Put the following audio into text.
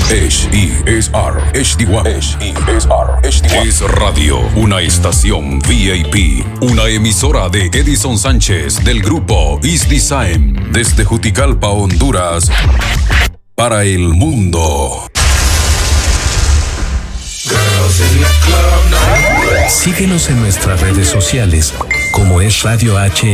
HESR HD1. HESR HD1. Es Radio, una estación VIP, una emisora de Edison Sánchez del grupo East Design, desde Juticalpa, Honduras, para el mundo. Síguenos en nuestras redes sociales, como es Radio H